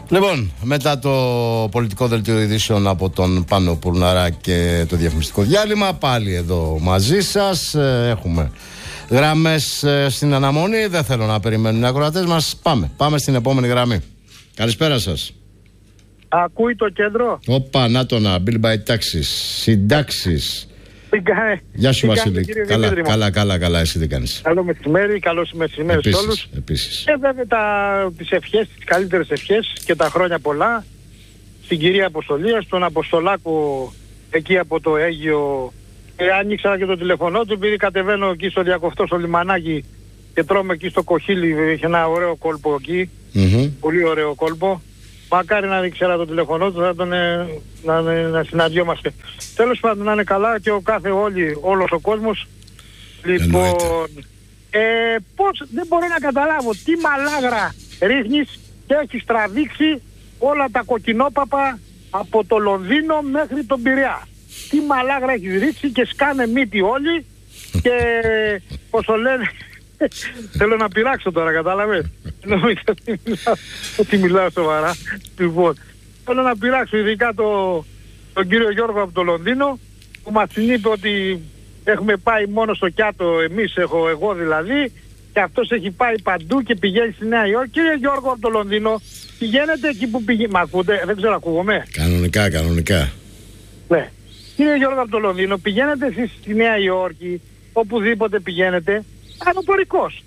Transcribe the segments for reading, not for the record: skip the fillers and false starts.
Λοιπόν, μετά το πολιτικό δελτίο ειδήσεων από τον Πάνο Πουρναρά και το διαφημιστικό διάλειμμα, πάλι εδώ μαζί σας. Έχουμε γραμμές στην αναμονή. Δεν θέλω να περιμένουν οι ακροατές μας. Πάμε στην επόμενη γραμμή. Καλησπέρα σας. Ακούει το κέντρο. Όπα, να το να. Bill by taxis. Συντάξεις. Γεια σου Βασίλη. Καλά. Εσύ τι κάνεις? Καλό μεσημέρι, καλώς μεσημέρι σε όλους. Επίσης. Βέβαια τις ευχές, τις καλύτερες ευχές και τα χρόνια πολλά στην κυρία Αποστολία, στον Αποστολάκο εκεί από το Αίγυο. Άνοιξα και το τηλεφωνό του επειδή κατεβαίνω εκεί στο Διακοφτό, στο λιμανάκι και τρώμε εκεί στο Κοχύλι. Είχε ένα ωραίο κόλπο εκεί. Πολύ ωραίο κόλπο. Μακάρι να ήξερα το τηλεφωνό του, θα τον να συναντιόμαστε. Τέλος πάντων, να είναι καλά και όλος ο κόσμος. Λοιπόν, πώς δεν μπορώ να καταλάβω τι μαλάγρα ρίχνεις και έχεις τραβήξει όλα τα κοκκινόπαπα από το Λονδίνο μέχρι τον Πειραιά. Τι μαλάγρα έχεις ρίξει και σκάνε μύτη όλοι και πώς το λένε... Θέλω να πειράξω τώρα, κατάλαβες. Νομίζω ότι μιλάω σοβαρά. Λοιπόν, θέλω να πειράξω ειδικά τον κύριο Γιώργο από το Λονδίνο, που μας είπε ότι έχουμε πάει μόνο στο Κιάτο εμείς, εγώ δηλαδή, και αυτός έχει πάει παντού και πηγαίνει στη Νέα Υόρκη. Κύριε Γιώργο από το Λονδίνο, πηγαίνετε εκεί που πηγαίνει? Μ' ακούτε? Δεν ξέρω, ακούγομαι? Κανονικά. Ναι. Κύριε Γιώργο από το Λονδίνο, πηγαίνετε εσείς στη Νέα Υόρκη, οπουδήποτε πηγαίνετε, αεροπορικός,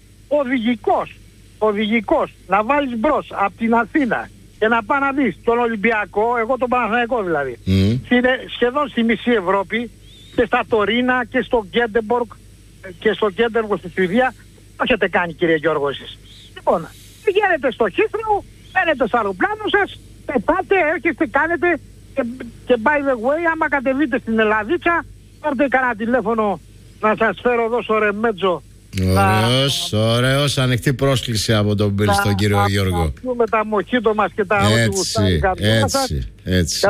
οδηγικός, να βάλεις μπρος από την Αθήνα και να πάει να δεις τον Ολυμπιακό, εγώ τον Παναθηναϊκό δηλαδή. Είναι σχεδόν στη μισή Ευρώπη και στα Τωρίνα και στο Γκέντεμπορκ και στο Γκέντεμπορκ στη Σουηδία. Το έχετε κάνει, κύριε Γιώργο, εσείς? Λοιπόν, πηγαίνετε στο Χίθρο, παίρνετε στο αεροπλάνο σας, πετάτε, έρχεστε, κάνετε και by the way, άμα κατεβείτε στην Ελλαδίτσα, πάρτε κανένα τηλέφωνο να σας φέρω εδώ στο Ρεμέτζο. Ωραίος, ανοιχτή πρόσκληση από τον Μπιλ στον κύριο Γιώργο. Να πούμε τα μοχίτο μας και τα ό,τι γουστάρει έτσι.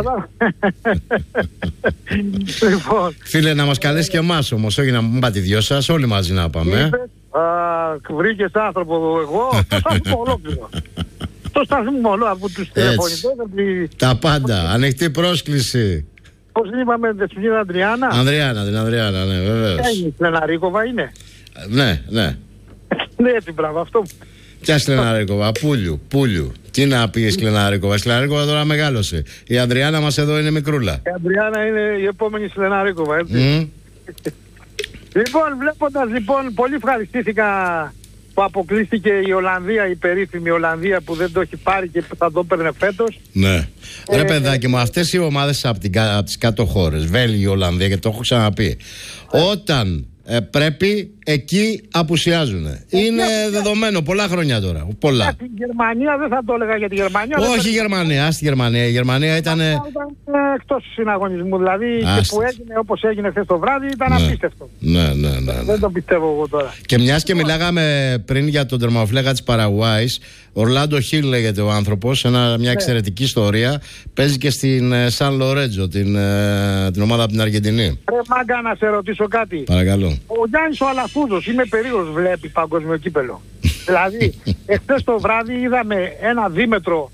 Λοιπόν, φίλε, να μας καλέσει και εμάς όμως, όχι να μην πάτε οι δυο σας, όλοι μαζί να πάμε. Βρήκες άνθρωπο εγώ, το σταθμό ολόκληρο. Το σταθμό όλο από τους τηλεφωνητές. Τα πάντα, ανοιχτή πρόσκληση. Πώς είπαμε, την Ανδριάνα? Την Ανδριάνα, ναι, βεβαίως. Σλεναρίκοβα είναι? Ναι. Ναι, έτσι, μπράβο, αυτό. Ποια Σλεναρίκοβα? Πούλιου. Τι να πει η Σλεναρίκοβα? Η Σλεναρίκοβα τώρα μεγάλωσε. Η Ανδριάνα μας εδώ είναι μικρούλα. Η Ανδριάνα είναι η επόμενη Σλεναρίκοβα, έτσι. Λοιπόν, βλέποντας, πολύ ευχαριστήθηκα που αποκλείστηκε η Ολλανδία, η περίφημη Ολλανδία που δεν το έχει πάρει και θα το έπαιρνε φέτος. Ναι. Ρε παιδάκι μου, αυτές οι ομάδες από τις κάτω χώρες, Βέλγιο, Ολλανδία, και το έχω ξαναπεί, όταν πρέπει, εκεί απουσιάζουν. Είναι δεδομένο πολλά χρόνια τώρα. Πολλά. Για την Γερμανία δεν θα το έλεγα, για τη Γερμανία. Όχι, η Γερμανία, στη Γερμανία. Η Γερμανία ήταν εκτός του συναγωνισμού. Δηλαδή και που έγινε όπως έγινε χθες το βράδυ ήταν απίστευτο. Ναι. Δεν το πιστεύω εγώ τώρα. Και μιας και μιλάγαμε πριν για τον τερματοφύλακα της Παραγουάης, Ορλάντο Χιλ λέγεται ο άνθρωπος, μια εξαιρετική ιστορία. Παίζει και στην Σαν Λορέτζο, την ομάδα από την Αργεντινή. Ρε μάγκα, να σε ρωτήσω κάτι. Παρακαλώ. Ο Γιάννης ο Αλαφούζος, είμαι περίεργος, βλέπει παγκόσμιο κύπελο. Δηλαδή, εχθές το βράδυ είδαμε ένα δίμετρο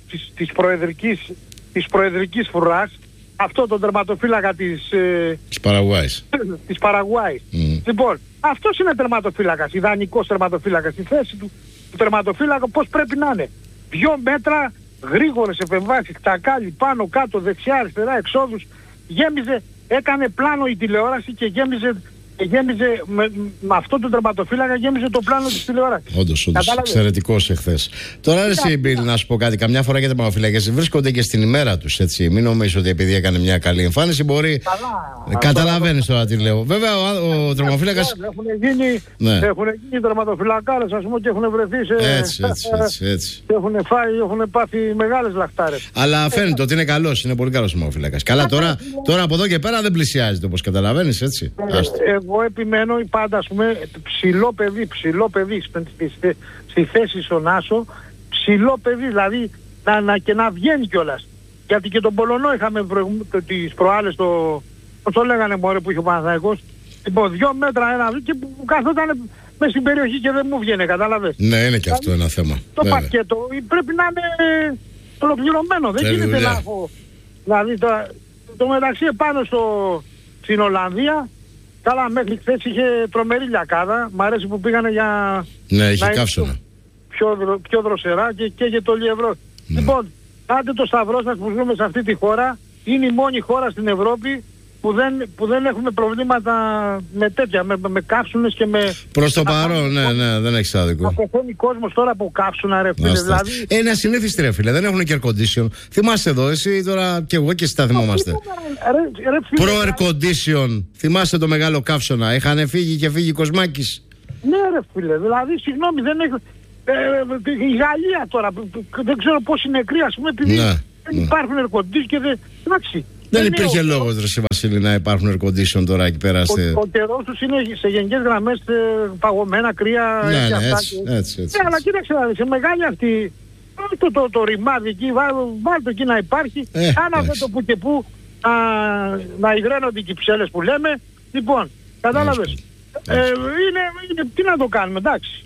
της προεδρικής φρουράς, αυτό τον τερματοφύλακα της Παραγουάης. Λοιπόν, αυτός είναι τερματοφύλακας, ιδανικός τερματοφύλακας. Στη θέση του τερματοφύλακα πώς πρέπει να είναι? 2 μέτρα, γρήγορες επεμβάσεις, τακάλι, πάνω, κάτω, δεξιά, αριστερά, εξόδους. Γέμιζε, έκανε πλάνο η τηλεόραση και γέμιζε με αυτό το τερματοφύλακα, γέμιζε το πλάνο της τηλεόρασης. Όντως, εξαιρετικός εχθές. Τώρα εσύ, Μπιλ, να σου πω κάτι. Καμιά φορά και τα τερματοφύλακες βρίσκονται και στην ημέρα τους, έτσι. Μην νομίζεις ότι επειδή έκανε μια καλή εμφάνιση μπορεί. Καταλαβαίνεις τώρα τι λέω. Βέβαια, ο τερματοφύλακας. Έχουν γίνει τερματοφυλακάρες, ας πούμε, και έχουν βρεθεί σε. Έτσι. Και έχουν πάθει μεγάλες λαχτάρες. Αλλά φαίνεται ότι είναι καλός, είναι πολύ καλός τερματοφύλακας. Καλά, τώρα από εδώ και πέρα δεν πλησιάζεται, όπως καταλαβαίνεις, έτσι. Εγώ επιμένω πάντα, ας πούμε, ψηλό παιδί στη θέση στον Άσο, ψηλό παιδί, δηλαδή και να βγαίνει κιόλας. Γιατί και τον Πολωνό είχαμε τις προάλλες, πώς το λέγανε μωρέ που είχε ο Παναθηναϊκός, λοιπόν 2 μέτρα ένα και που καθόταν μες στην περιοχή και δεν μου βγαίνει, κατάλαβες. Ναι, είναι και αυτό ένα θέμα. Το πακέτο πρέπει να είναι ολοκληρωμένο. Δεν γίνεται να έχω. Δηλαδή το μεταξύ επάνω στην Ολλανδία, καλά μέχρι χθες είχε τρομερή λιακάδα. Μ' αρέσει που πήγανε για ναι, είχε καύσωνα. Πιο δροσερά και για το Ευρώπη. Λοιπόν, κάντε το σταυρό σας που ζούμε σε αυτή τη χώρα. Είναι η μόνη χώρα στην Ευρώπη που δεν έχουμε προβλήματα με τέτοια, με καύσουνες και με... Προς το παρόν, ναι, δεν έχεις άδικο. Να πεθαίνει κόσμος τώρα από καύσουνα, ρε φίλε. Δηλαδή... Είναι ασυνήθιστη, ρε φίλε, δεν έχουν και air condition. Θυμάσαι εδώ, εσύ τώρα και εγώ και εσύ τα θυμόμαστε. Pro-air condition, θυμάσαι το μεγάλο καύσωνα, είχαν φύγει και φύγει Κοσμάκης. Ναι ρε φίλε, δηλαδή συγγνώμη, δεν έχει... η Γαλλία τώρα, δεν ξέρω πόσοι νεκροί, ας πούμε, επειδή δεν υπάρχουν air condition και δεν... Εντάξει. Δεν υπήρχε λόγος, ρε Βασίλη, να υπάρχουν air condition τώρα εκεί πέρα. Ο καιρός τους είναι σε γενικές γραμμές παγωμένα, κρύα και αυτά. Έτσι. Αλλά κοίταξε, σε μεγάλη αυτή, το ρημάδι εκεί, βάλτε εκεί να υπάρχει. Άνα δεν το που και που να υγραίνονται οι κυψέλες που λέμε. Λοιπόν, κατάλαβες. Τι να το κάνουμε, εντάξει.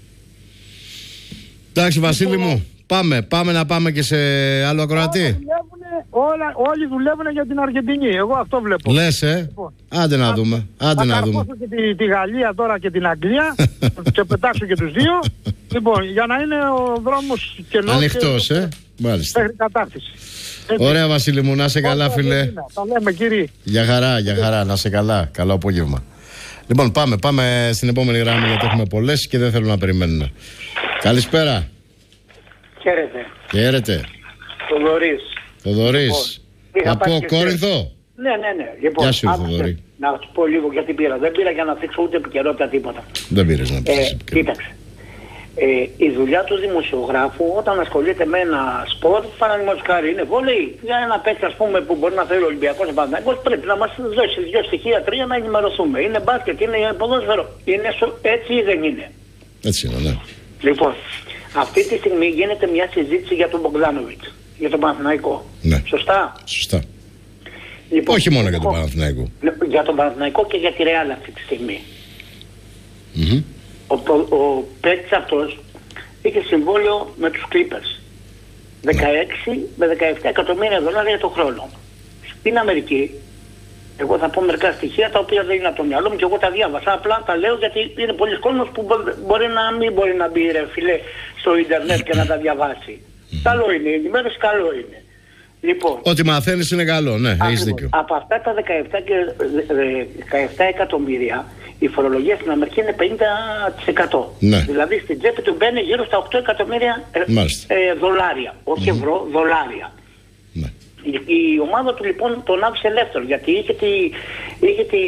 Εντάξει, Βασίλη μου. Πάμε να πάμε και σε άλλο ακροατή. Όλοι δουλεύουν για την Αργεντινή. Εγώ αυτό βλέπω. Λες, Λοιπόν, άντε να δούμε. Θα καρπώσω και τη Γαλλία τώρα και την Αγγλία. Και πετάξω και τους δύο. Λοιπόν, για να είναι ο δρόμος κενός. Ανοιχτός, μάλιστα. Μέχρι κατάρτιση. Ωραία, Βασίλη μου, να σε καλά, φίλε. Τα λέμε, κύριε. Για χαρά, να σε καλά. Καλό απόγευμα. Λοιπόν, πάμε στην επόμενη γραμμή, γιατί έχουμε πολλές και δεν θέλω να περιμένουν. Καλησπέρα. Χαίρετε. Θοδωρής. Από Κόρινθο. Ναι. Λοιπόν, γεια σου, Θοδωρή. Να σου πω λίγο γιατί πήρα. Δεν πήρα για να θίξω ούτε επικαιρότητα τίποτα. Δεν πήρες να πεις. Κοίταξε. Η δουλειά του δημοσιογράφου όταν ασχολείται με ένα σπορ, παραδείγματος χάρη είναι βόλεϊ, για ένα παίκτη, ας πούμε, που μπορεί να θέλει ο Ολυμπιακός Παναθηναϊκός, πρέπει να μας δώσει 2 στοιχεία, 3 να ενημερωθούμε. Είναι μπάσκετ, είναι ποδόσφαιρο. Έτσι ή δεν είναι? Έτσι είναι, ναι. Λοιπόν, αυτή τη στιγμή γίνεται μια συζήτηση για τον Μπογκδάνοβιτς, για τον Παναθηναϊκό. Ναι. Σωστά. Λοιπόν, όχι μόνο για τον Παναθηναϊκό. Για τον Παναθηναϊκό και για τη Ρεάλ αυτή τη στιγμή. Ο παίκτης αυτός είχε συμβόλαιο με τους Clippers 16 με 17 εκατομμύρια δολάρια το χρόνο. Στην Αμερική, εγώ θα πω μερικά στοιχεία τα οποία δεν είναι από το μυαλό μου και εγώ τα διάβασα, απλά τα λέω γιατί είναι πολλοί κόσμος που μπορεί να μην μπορεί να μπει, ρε φίλε, στο ίντερνετ και να τα διαβάσει. Καλό είναι, η ενημέρωση καλό είναι. Λοιπόν, ό,τι μαθαίνεις είναι καλό, ναι, έχεις δίκιο. Από αυτά τα 17 εκατομμύρια η φορολογία στην Αμερική είναι 50%. Ναι. Δηλαδή στην τσέπη του μπαίνει γύρω στα 8 εκατομμύρια δολάρια. Όχι ευρώ, δολάρια. Ναι. Η ομάδα του λοιπόν τον άφησε ελεύθερο γιατί είχε την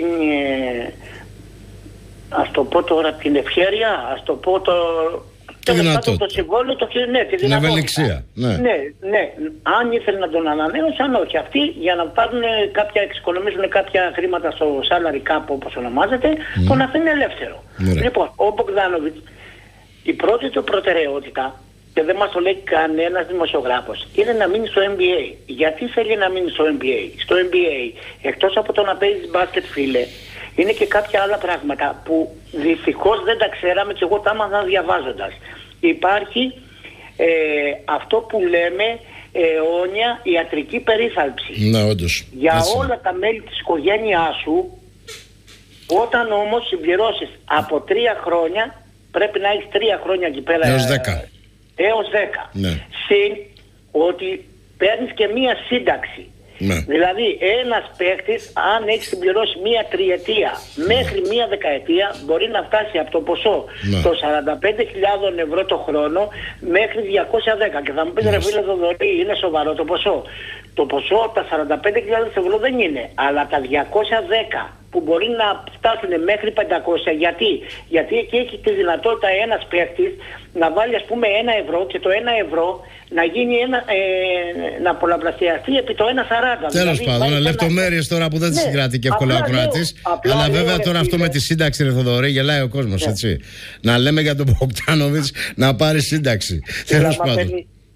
ας το πω τώρα την ευχέρεια, ας το πω το συμβόλαιο, την ευελιξία. Ναι. Αν ήθελε να τον ανανέωσε, αν όχι. Αυτοί για να πάρουν εξοικονομήσουν κάποια χρήματα στο salary cap όπως ονομάζεται, τον αφήνει ελεύθερο. Λοιπόν, ο Μπογκδάνοβιτς, η πρώτη του προτεραιότητα, και δεν μας το λέει κανένας δημοσιογράφος, είναι να μείνει στο NBA. Γιατί θέλει να μείνει στο NBA? Στο NBA, εκτός από το να παίζει μπάσκετ, φίλε, είναι και κάποια άλλα πράγματα που δυστυχώς δεν τα ξέραμε και εγώ τα έμαθα διαβάζοντας. Υπάρχει αυτό που λέμε αιώνια ιατρική περίθαλψη. Ναι, όντως. Για όλα τα μέλη της οικογένειάς σου, όταν όμως συμπληρώσεις από 3 χρόνια, πρέπει να έχεις 3 χρόνια εκεί πέρα. Έως 10. Ναι. Συν ότι παίρνεις και μία σύνταξη. Ναι. Δηλαδή ένας παίκτης αν έχει συμπληρώσει μία τριετία μέχρι μία δεκαετία μπορεί να φτάσει από το ποσό των 45.000 ευρώ το χρόνο μέχρι 210. Και θα μου πεις ρε φίλε Θοδωρή, είναι σοβαρό το ποσό? Το ποσό από τα 45.000 ευρώ δεν είναι, αλλά τα 210 που μπορεί να φτάσουν μέχρι 500. Γιατί εκεί έχει τη δυνατότητα ένας παίκτης να βάλει ας πούμε 1 ευρώ και το 1 ευρώ να γίνει να πολλαπλασιαστεί επί το 1,40. Τέλος πάντων, λεπτομέρειες τώρα που δεν τις συγκρατεί και εύκολα ο Κροατής. Αλλά βέβαια τώρα αυτό με τη σύνταξη, ρε Θοδωρή, γελάει ο κόσμος, έτσι. Να λέμε για τον Μπογκδάνοβιτς να πάρει σύνταξη. Τέλος πάντων.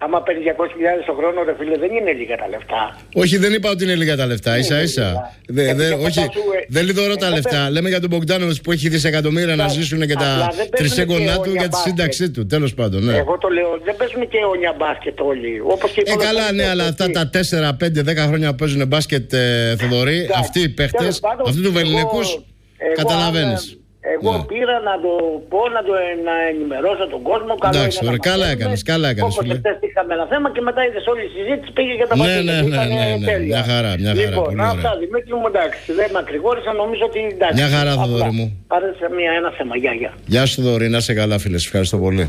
άμα παίρνει 200.000 το χρόνο, ρε φίλε, δεν είναι λίγα τα λεφτά. Όχι, δεν είπα ότι είναι λίγα τα λεφτά. Ίσα-ίσα. Όχι, δεν λιδωρώ τα λεφτά. Λέμε για τον Μπογκδάνοβιτς που έχει δισεκατομμύρια να ζήσουν και τα τρισέγγονά του για τη σύνταξή του. Τέλος πάντων. Ναι. Εγώ το λέω, δεν παίζουν και αιώνια μπάσκετ όλοι. Καλά, ναι, αλλά αυτά τα 4, 5, 10 χρόνια που παίζουν μπάσκετ, Θοδωρή, αυτοί οι παίχτες, αυτού του Βεληνικούς, καταλαβαίνεις. Εγώ πήρα να το πω, να ενημερώσω τον κόσμο. Εντάξει, καλά έκανες. Όπως χθες είχαμε ένα θέμα και μετά είδες όλη η συζήτηση πήγε για τα μάτια. Ναι, μια χαρά. Λοιπόν, αυτά Δημήτρη μου, εντάξει, δεν μακρηγόρησα, νομίζω ότι εντάξει. Μια χαρά, Θοδωρή μου. Άρεσε ένα θέμα, γεια. Γεια σου, Θοδωρή, να είσαι καλά, φίλε, ευχαριστώ πολύ.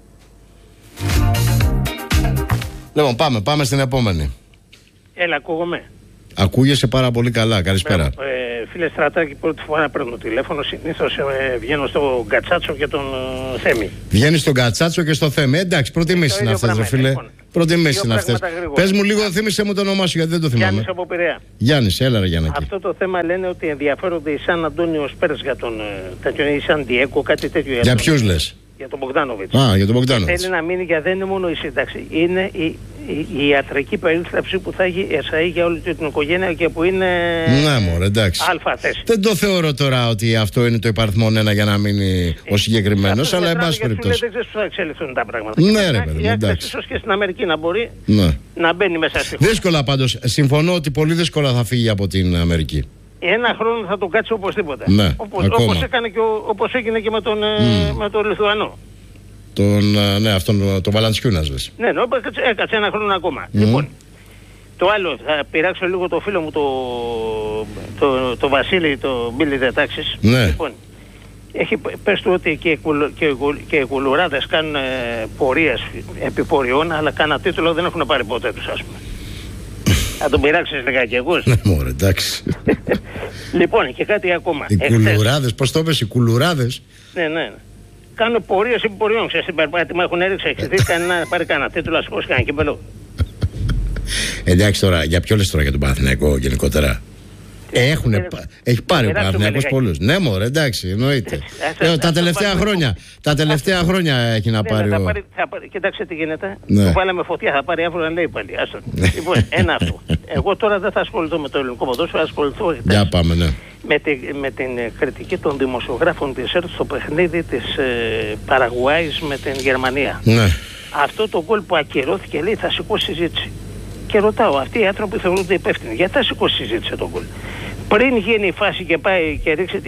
Λοιπόν, πάμε στην επόμενη. Έλα, ακούγομαι. Ακούγεσαι πάρα πολύ καλά, καλησπέρα. Φίλε Στρατάκη, πρώτη φορά παίρνω τηλέφωνο. Συνήθως βγαίνω στο Κατσάτσο και τον Θέμη. Βγαίνεις στον Κατσάτσο και στο Θέμη. Εντάξει, προτιμήσεις είναι αυτές, ρε φίλε. Προτιμήσεις είναι αυτές. Πες μου λίγο, θύμισε μου το όνομά σου, γιατί δεν το θυμάμαι. Γιάννης από Πειραιά. Γιάννης, έλα ρε Γιάννη. Αυτό το θέμα λένε ότι ενδιαφέρονται οι Σαν Αντώνιος Πέρες για τον τέτοιο, ή Σαν Διέκο, κάτι τέτοιο. Για ποιους λες? Για τον Μπογκδάνοβιτς. Για τον Μπογκδάνοβιτς. Θέλει να μείνει, για δεν είναι μόνο η σύνταξη. Είναι η ιατρική περίθαλψη που θα έχει εσαΐ για όλη την οικογένεια και που είναι. Ναι, μωρέ, εντάξει. Αλφα θέση. Δεν το θεωρώ τώρα ότι αυτό είναι το υπαριθμόν ένα για να μείνει ο συγκεκριμένος, αλλά εν πάση περιπτώσει. Δεν ξέρεις πώς θα εξελιχθούν τα πράγματα. Ναι, ρε παιδί, εντάξει. Ίσως και στην Αμερική να μπορεί να μπαίνει μέσα στη χώρα. Δύσκολα πάντως. Συμφωνώ ότι πολύ δύσκολα θα φύγει από την Αμερική. Ένα χρόνο θα τον κάτσει οπωσδήποτε. Ναι, όπως έγινε και με τον Λιθουανό. Αυτόν τον Βαλαντσιούνας λες. Ναι, έκατσε ένα χρόνο ακόμα. Λοιπόν, το άλλο, θα πειράξω λίγο το φίλο μου το Βασίλη, το Μπίλι Δετάξης. Ναι. Λοιπόν, πες του ότι και οι κουλουράδες κάνουν πορείες επιποριών, αλλά κανένα τίτλο δεν έχουν πάρει ποτέ τους, ας πούμε. Θα τον πειράξεις λιγάκι εγώ. Ναι, μωρέ, εντάξει. Λοιπόν, και κάτι ακόμα. Οι κουλουράδες, πώς το πες, οι κουλουράδες. Ναι. Κάνουν πορείες επιποριών. Ξέρεις, στην περπάτημα έχουν έριξει, έχει δει κανένα, πάρει κανένα τίτλο, ας πούμε, κανένα κύπελο. Εντάξει τώρα, για ποιο λες τώρα για τον Παναθηναϊκό γενικότερα? Έχει πάρει ο Παναθηναϊκός πολλούς. Ναι, μωρέ, εντάξει, εννοείται. Τα τελευταία χρόνια έχει να πάρει. Κοιτάξτε τι γίνεται. Του βάλαμε φωτιά, θα πάρει αύριο να λέει πάλι. Λοιπόν, ένα αυτό. Εγώ τώρα δεν θα ασχοληθώ με το ελληνικό ποδόσφαιρο, θα ασχοληθώ με την κριτική των δημοσιογράφων της ΕΡΤ στο παιχνίδι της Παραγουάης με την Γερμανία. Αυτό το γκολ που ακυρώθηκε, λέει, θα σηκώσει συζήτηση. Και ρωτάω, αυτοί οι άνθρωποι θεωρούνται υπεύθυνοι. Γιατί θα σηκώσει συζήτηση τον γκολ? Πριν γίνει η φάση και πάει και ρίξει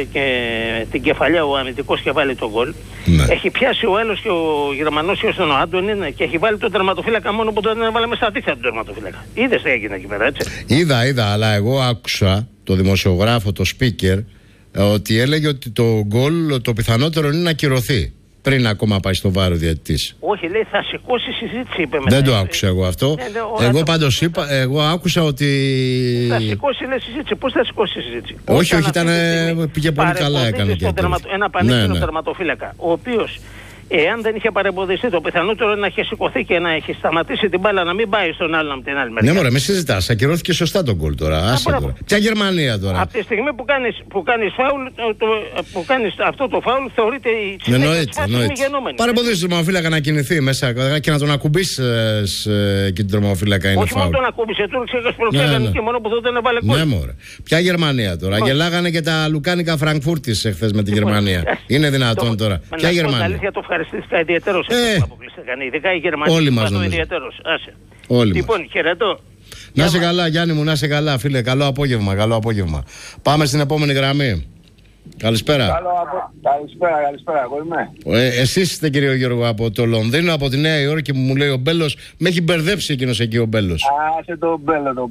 την κεφαλιά ο αμυντικός και βάλει τον γκολ, έχει πιάσει ο άλλος και ο Γερμανός και ο Άντων και έχει βάλει τον τερματοφύλακα, μόνο που τον έβαλε μέσα στα δίχτυα τον τερματοφύλακα. Είδες τι έγινε εκεί πέρα, έτσι? Είδα, αλλά εγώ άκουσα το δημοσιογράφο, το speaker, ότι έλεγε ότι το γκολ το πιθανότερο είναι να ακυρωθεί. Πριν ακόμα πάει στο βάρο διαιτητής. Όχι, λέει, θα σηκώσει συζήτηση, είπε μετά. Δεν το άκουσα εγώ αυτό. Εγώ πάντως είπα, εγώ άκουσα ότι. Θα σηκώσει, λέει, συζήτηση. Πώς θα σηκώσει συζήτηση? Όχι, πήγε πολύ καλά, έκανε και ένα πανέξυπνο τερματοφύλακα, ο οποίος, εάν δεν είχε παρεμποδιστεί, το πιθανότερο να είχε σηκωθεί και να έχει σταματήσει την μπάλα να μην πάει στον άλλον από την άλλη μεριά. Ναι, μωρέ, με συζητάς. Ακυρώθηκε σωστά τον γκολ τώρα. Άσε τώρα. Ποια Γερμανία τώρα? Από τη στιγμή που κάνεις φάουλ, που κάνεις αυτό το φάουλ, θεωρείται η συνέχεια μη γενόμενη. Παρεμποδίσει τον τρομοφύλακα να κινηθεί μέσα και να τον ακουμπήσει και τον τρομοφύλακα είναι φάουλ. Όχι μόνο τον ακουμπήσει, του ρίξε προφέραν και μόνο που δεν έβαλε γκολ. Ναι, μωρέ. Ποια Γερμανία τώρα? Γελάγανε και τα λουκάνικα Φραγκφούρτης εχθές με τη Γερμανία. Είναι δυνατόν τώρα? Ποια Γερμανία? Ευχαριστήθηκα ιδιαίτερος που αποκλείστηκαν. Ειδικά οι Γερμανοί. Όλοι μας νομίζω. Λοιπόν, χαιρετώ. Να είσαι καλά, Γιάννη μου, να είσαι καλά, φίλε. Καλό απόγευμα. Πάμε στην επόμενη γραμμή. Καλησπέρα. Καλησπέρα, εγώ είμαι. Εσείς είστε, κύριο Γιώργο, από το Λονδίνο, από τη Νέα Υόρκη, που μου λέει ο Μπέλος. Με έχει μπερδέψει εκείνος εκεί ο Μπέλος. Άσε τον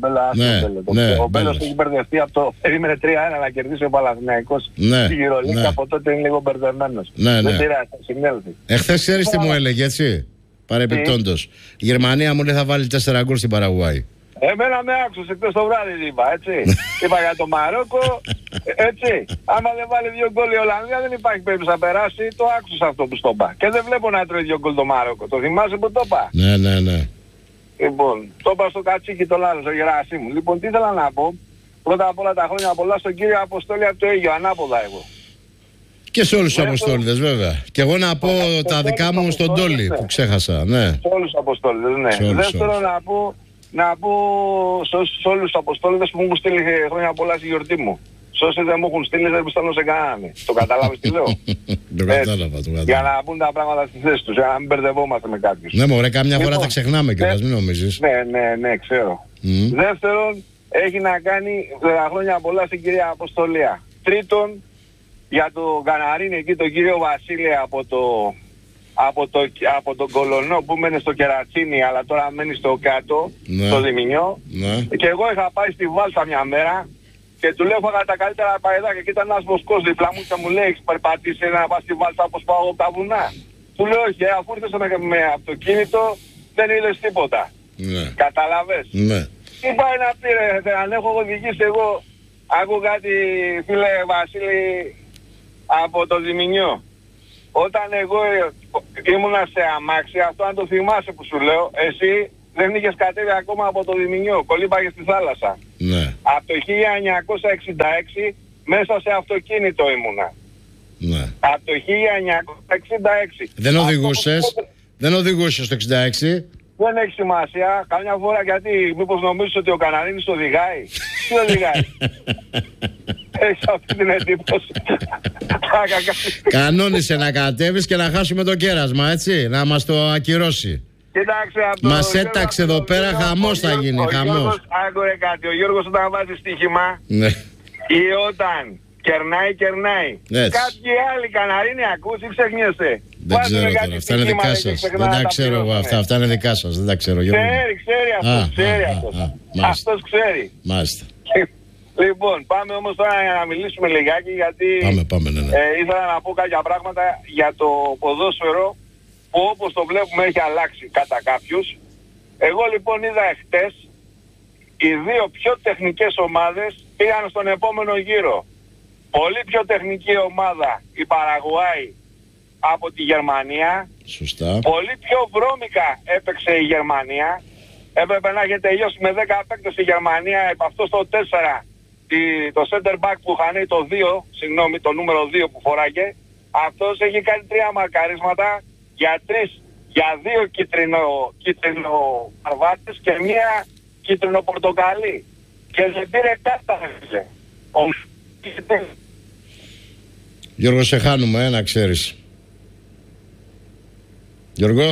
Μπέλο. Ο Μπέλος έχει μπερδευτεί από το. Περίμενε 3-1 να κερδίσει ο Παναθηναϊκός στη Γυρολίκη. Από τότε είναι λίγο μπερδεμένος. Δεν πειράζει, θα συνέλθει. Εχθές ξέρεις τι μου έλεγε, έτσι? Παρεπιπτόντως. Η Γερμανία μου λέει θα βάλει 4 γκολ στην Παραγουάη. Εμένα με άκουσες εκτός το βράδυ, είπα, έτσι. Είπα για το Μαρόκο, έτσι. Άμα δεν βάλει 2 γκολ η Ολλανδία δεν υπάρχει περίπτωση να περάσει. Το άκουσες αυτό που στο είπα. Και δεν βλέπω να τρώει 2 γκολ το Μαρόκο. Το θυμάσαι που το είπα? Ναι. Λοιπόν, το είπα στο κατσίκι το λάθος, στο Γεράσι μου. Λοιπόν, τι ήθελα να πω? Πρώτα απ' όλα τα χρόνια πολλά στον κύριο Αποστόλη από το Αίγιο, ανάποδα εγώ. Και σε όλους τους Αποστόληδες βέβαια. Και εγώ να πω τα δικά μου στον Τόλι που ξέχασα. Ναι. Σε όλους τους Αποστόληδες, ναι. Δεύτερον να πω σε όλους τους Αποστόληδες που μου έχουν στείλει χρόνια πολλά στη γιορτή μου. Σε όσοι δεν μου έχουν στείλει δεν πιστεύω σε κανέναν. Το κατάλαβες τι λέω? Το κατάλαβα. Για να πούν τα πράγματα στη θέση τους, για να μην μπερδευόμαστε με κάποιους. Ναι μωρέ, καμιά φορά θα ξεχνάμε κιόλας, μην νομίζεις. Ναι, ξέρω. Δεύτερον, έχει να κάνει χρόνια πολλά στην κυρία Αποστολία. Τρίτον, για τον Καναρίνη εκεί τον κύριο Βασίλη από τον Κολονό που μένει στο Κερατσίνι αλλά τώρα μένει στο κάτω, στο Διμηνιό. Και εγώ είχα πάει στη Βάλσα μια μέρα και του λέω φάγα τα καλύτερα παϊδάκια και ήταν ένας βοσκός δίπλα μου και μου λέει έχεις περπατήσει να πας στη Βάλσα όπως πάω από τα βουνά? Του λέω όχι, αφού ήρθες με αυτοκίνητο δεν είδες τίποτα. Καταλαβες? Τι πάει να πει ρε, αν έχω οδηγήσει εγώ, άκου κάτι φίλε Βασίλη από το Διμηνιό. Όταν εγώ ήμουνα σε αμάξι, αυτό αν το θυμάσαι που σου λέω, εσύ δεν είχες κατέβει ακόμα από το Διμηνιό, κολύμπαγες στη θάλασσα. Ναι. Από το 1966 μέσα σε αυτοκίνητο ήμουνα. Ναι. Από το 1966. Δεν οδηγούσες το 66. Δεν έχει σημασία, καμιά φορά γιατί μήπως νομίζεις ότι ο Καναρίνης οδηγάει? Τι οδηγάει? Έχεις αυτή την εντύπωση? Κανόνισε να κατέβεις και να χάσουμε το κέρασμα, έτσι, να μας το ακυρώσει. Κοίταξε, μας έταξε εδώ πέρα, χαμός θα γίνει, χαμός. Άκουρε κάτι, ο Γιώργος όταν βάζει στοίχημα ή όταν κερνάει. Κάποιοι άλλοι Καναρίνοι ακούς ή ξεχνιέσαι? Δεν ξέρω τώρα, αυτά είναι δικά σας. Δεν τα ξέρω εγώ αυτά είναι δικά σας, δεν τα ξέρω. Ξέρει αυτός. Αυτός ξέρει. Μάλιστα. Λοιπόν, πάμε όμως τώρα για να μιλήσουμε λιγάκι γιατί πάμε, ναι. Ήθελα να πω κάποια πράγματα για το ποδόσφαιρο που όπως το βλέπουμε έχει αλλάξει κατά κάποιους. Εγώ λοιπόν είδα εχθές οι δύο πιο τεχνικές ομάδες πήγαν στον επόμενο γύρο. Πολύ πιο τεχνική ομάδα η Παραγουάη από τη Γερμανία. Σωστά. Πολύ πιο βρώμικα έπαιξε η Γερμανία. Έπρεπε να έχει τελειώσει με 10 παίκτες η Γερμανία. Επ' αυτό στο 4 το center back που είχαν το 2, συγγνώμη, το νούμερο 2 που φοράγε. Αυτός έχει κάνει 3 μαρκαρίσματα για 2 κίτρινο αρβάτες και 1 κίτρινο πορτοκαλί. Και δεν πήρε κάρτα. Γιώργο, σε χάνουμε, να ξέρεις. Γιώργο.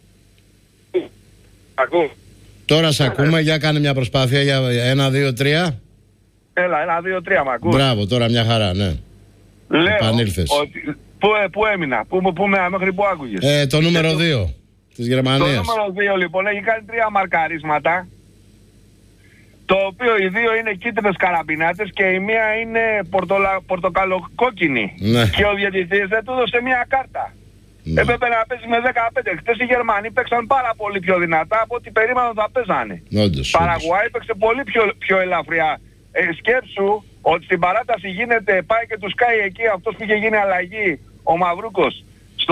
Ακού. Τώρα σε ακούμε, για κάνε μια προσπάθεια για 1, 2, 3. Έλα, 1, 2, 3 μ' ακούς? Μπράβο, τώρα μια χαρά, ναι. Λέω επανήλθες. Ότι, πού έμεινα, μέχρι που άκουγες? Το νούμερο 2 της Γερμανίας. Το νούμερο 2 λοιπόν έχει κάνει 3 μαρκαρίσματα, το οποίο οι 2 είναι κίτρινες καραμπινάτες και η μία είναι πορτοκαλοκόκκινη. Ναι. Και ο διαιτητής δεν του έδωσε μια κάρτα. Ναι. Έπρεπε να παίζει με 15. Χτες οι Γερμανοί παίξαν πάρα πολύ πιο δυνατά από ό,τι περίμεναν θα παίζανε. Παραγουάη παίξε πολύ πιο ελαφριά. Σκέψου ότι στην παράταση πάει και του σκάει εκεί αυτός που είχε γίνει αλλαγή, ο Μαυρούκος,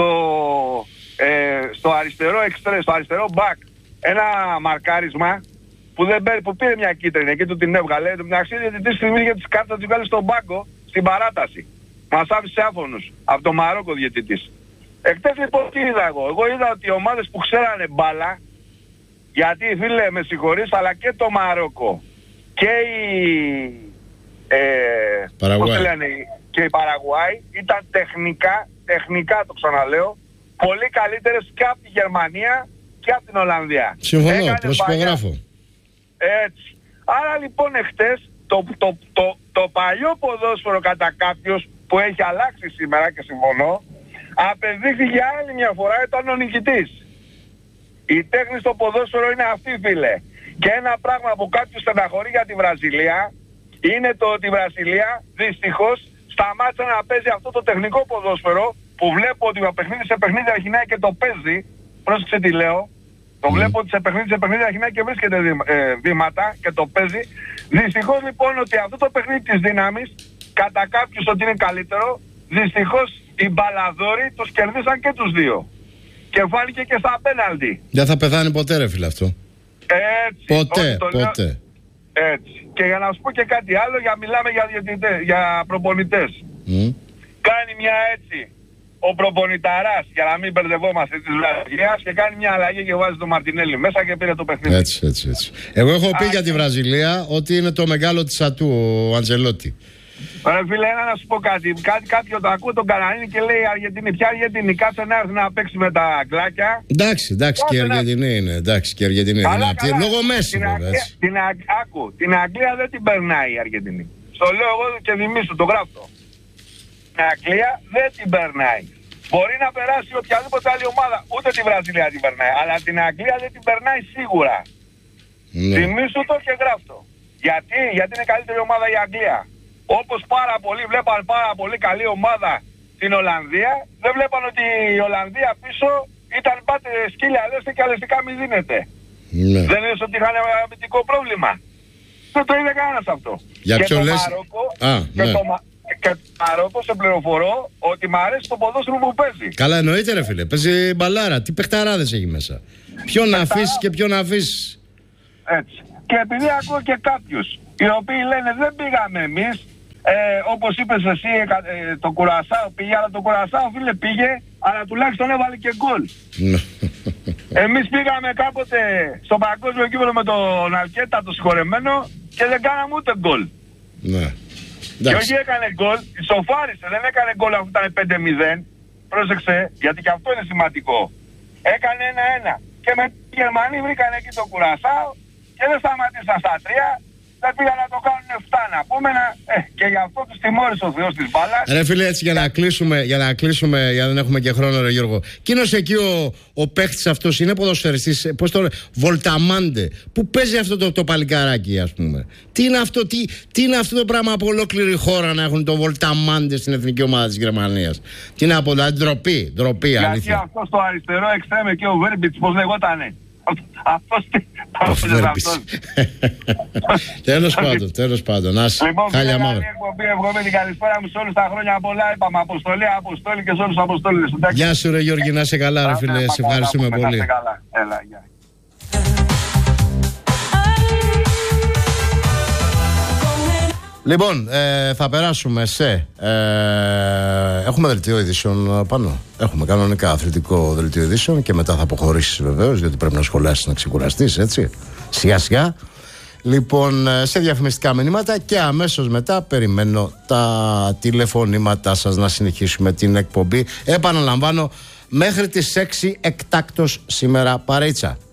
στο αριστερό μπακ, ένα μαρκάρισμα που πήρε μια κίτρινη, εκεί του την έβγαλε. Το μεταξύ διαιτητής θυμήθηκε τις κάρτες, τις βγάλει στον πάγκο στην παράταση. Μας άφησε άφωνους από το Μαρόκο διαιτητής. Εχθές λοιπόν τι είδα εγώ? Εγώ είδα ότι οι ομάδες που ξέρανε μπάλα, γιατί φίλε με συγχωρείς, αλλά και το Μαρόκο και η Παραγουάη ήταν τεχνικά το ξαναλέω, πολύ καλύτερες και από τη Γερμανία και από την Ολλανδία. Συμφωνώ, προσυπογράφω. Έτσι. Άρα λοιπόν εχθές το παλιό ποδόσφαιρο κατά κάποιος που έχει αλλάξει σήμερα και συμφωνώ, απεδείχθηκε για άλλη μια φορά ήταν ο νικητής. Η τέχνη στο ποδόσφαιρο είναι αυτή, φίλε. Και ένα πράγμα που κάποιους στεναχωρεί για τη Βραζιλία είναι το ότι η Βραζιλία δυστυχώς σταμάτησε να παίζει αυτό το τεχνικό ποδόσφαιρο που βλέπω ότι από παιχνίδι σε παιχνίδι αρχινάει και το παίζει. Πρόσεξε τι λέω. Το βλέπω ότι σε παιχνίδι αρχινάει και βρίσκεται βήματα και το παίζει. Δυστυχώς λοιπόν ότι αυτό το παιχνίδι της δύναμης κατά κάποιους ότι είναι καλύτερο, δυστυχώς οι μπαλαδόροι τους κερδίσαν και τους δύο. Και φάνηκε και στα πέναλτι. Δεν θα πεθάνει ποτέ ρε φίλε αυτό. Έτσι. Ποτέ. Έτσι. Και για να σου πω και κάτι άλλο, μιλάμε για προπονητές. κάνει μια έτσι ο προπονηταράς, για να μην μπερδευόμαστε, της Βραζιλίας, και κάνει μια αλλαγή και βάζει τον Μαρτινέλη μέσα και πήρε το παιχνίδι. Έτσι. Εγώ έχω πει για τη Βραζιλία ότι είναι το μεγάλο της ατού ο Αντζελότη. Ρε φίλε, να σου πω κάτι. Κάποιοι το ακούω τον Κανανίνη και λέει Αργεντινή. Ποια Αργεντινή? Κάτσε να έρθει να παίξει με τα αγγλάκια. Εντάξει, και η Αργεντινή είναι. Λόγω Μέση, βέβαια. Την Αγγλία δεν την περνάει η Αργεντινή. Στο λέω εγώ και δημίσου, το γράφω. Την Αγγλία δεν την περνάει. Μπορεί να περάσει οποιαδήποτε άλλη ομάδα. Ούτε τη Βραζιλία την περνάει. Αλλά την Αγγλία δεν την περνάει σίγουρα. Ναι. Θυμήσου το και γράφτο. Γιατί είναι καλύτερη ομάδα η Αγγλία. Όπως βλέπαν πάρα πολύ καλή ομάδα στην Ολλανδία, δεν βλέπαν ότι η Ολλανδία πίσω ήταν πάτε σκύλια αλέστε και αλεστικά μη δίνεται. Ναι. Δεν είδες ότι είχαν ένα αμυντικό πρόβλημα? Δεν το είδε κανένας αυτό. Για ποιο λες? Και το Μαρόκο σε πληροφορώ ότι μ' αρέσει το ποδόσφαιρο που παίζει. Καλά, εννοείται ρε φίλε, παίζει μπαλάρα. Τι παιχταράδες έχει μέσα. Ποιον να αφήσεις και ποιον να αφήσεις. Έτσι. Και επειδή ακούω και κάποιους οι οποίοι λένε δεν πήγαμε εμείς, όπως είπες εσύ, το Κουρασάο πήγε, αλλά το Κουρασάο φίλε πήγε, αλλά τουλάχιστον έβαλε και γκολ. Εμείς πήγαμε κάποτε στο παγκόσμιο κύπελλο με τον Αλκέτα, το συγχωρεμένο, και δεν κάναμε ούτε γκολ. Ναι. Και όχι έκανε γκολ, ισοφάρισε, δεν έκανε γκολ αφού ήταν 5-0. Πρόσεξε, γιατί και αυτό είναι σημαντικό. Έκανε 1-1. Και με οι Γερμανοί βρήκαν εκεί το Κουρασάο και δεν σταματήσαν στα 3. Δεν πήγαν να το κάνουν 7 να πούμε και γι' αυτό τους τιμώρησε ο Θεός της μπάλας. Ρε φίλε, έτσι για να κλείσουμε, για να δεν έχουμε και χρόνο ρε Γιώργο. Εκείνος εκεί ο παίχτης αυτός είναι ποδοσφαιριστής, πώς το λένε, Βολταμάντε, που παίζει αυτό το παλικάράκι ας πούμε. Τι είναι αυτό το πράγμα από ολόκληρη χώρα να έχουν το Βολταμάντε στην εθνική ομάδα της Γερμανίας? Τι είναι από τα ντροπή αλήθεια. Γιατί αυτό στο αριστερό εξτρέμ και ο Βέρμπιτς, πώς λεγότανε? Αυτός Τέλος πάντων. Χάλια μαύρα. Ευγόμενη καλησπέρα μου σε όλους τα χρόνια πολλά. Είπαμε Αποστόλη και σε όλους τους Αποστόλες. Γεια σου ρε Γιώργη, να είσαι καλά ρε φίλε. Σε ευχαριστούμε πολύ. Λοιπόν, θα περάσουμε σε... έχουμε δελτίο ειδήσεων πάνω. Έχουμε κανονικά αθλητικό δελτίο ειδήσεων και μετά θα αποχωρήσεις βεβαίως, γιατί πρέπει να σχολιάσεις, να ξεκουραστείς, έτσι. Σιγά σιγά. Λοιπόν, σε διαφημιστικά μηνύματα και αμέσως μετά περιμένω τα τηλεφωνήματά σας να συνεχίσουμε την εκπομπή. Επαναλαμβάνω, μέχρι τις 6 εκτάκτως σήμερα παρέτσα.